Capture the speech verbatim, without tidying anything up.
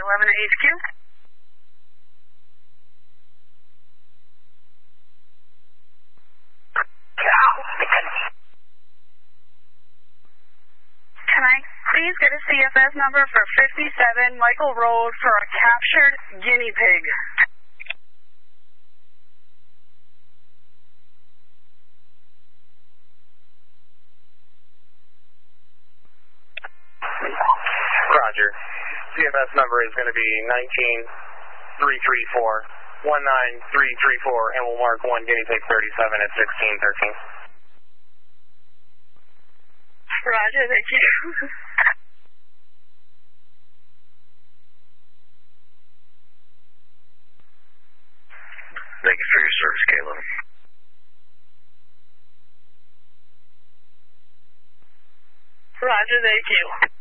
eleven at H Q. Can I please get a C F S number for fifty-seven Michael Road for a captured guinea pig? Roger. C F S number is going to be nineteen three three four one nine three three four, and we'll mark one guinea pig thirty-seven at sixteen thirteen. Roger, thank you. Thank you for your service, Caleb. Roger, thank you.